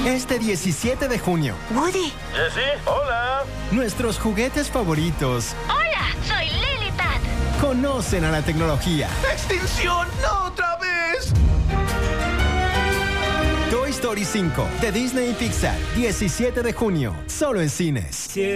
Este 17 de junio. Woody. Jessie, hola. Nuestros juguetes favoritos. Hola, soy Lily Pad. Conocen a la tecnología. ¡Extinción! ¡No otra vez! Toy Story 5 de Disney y Pixar. 17 de junio. Solo en cines.